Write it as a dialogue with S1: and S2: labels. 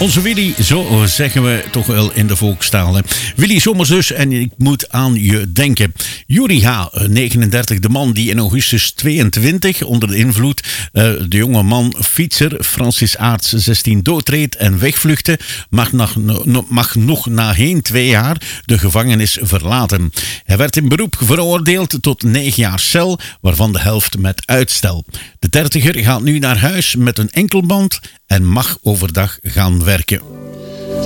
S1: Onze Willy, zo zeggen we toch wel in de volkstaal. Hè. Willy Sommers dus, en ik moet aan je denken. Yuri H., 39, de man die in augustus 22 onder de invloed de jonge man fietser Francis Aerts 16 doodreed en wegvluchtte, mag nog na geen 2 jaar de gevangenis verlaten. Hij werd in beroep veroordeeld tot 9 jaar cel, waarvan de helft met uitstel. De 30er gaat nu naar huis met een enkelband en mag overdag gaan werken.